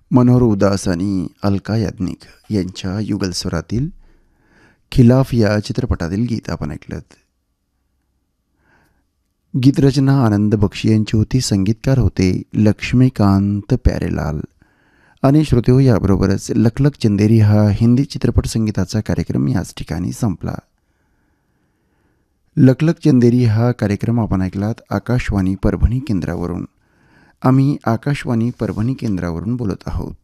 मनोहर उदास आणि अलका याज्ञिक यांच्या युगलस्वरातील खिलाफ या चित्रपटातील गीत आपण ऐकलं. गीतरचना आनंद बक्षी यांची होती. संगीतकार होते लक्ष्मीकांत प्यारेलाल. आणि श्रोतेहो, याबरोबरच लखलख चंदेरी हा हिंदी चित्रपट संगीताचा कार्यक्रम याच ठिकाणी संपला. लखलख चंदेरी हा कार्यक्रम आपण ऐकलात आकाशवाणी परभणी केंद्रावरून. आम्ही आकाशवाणी परभणी केंद्रावरून बोलत आहोत.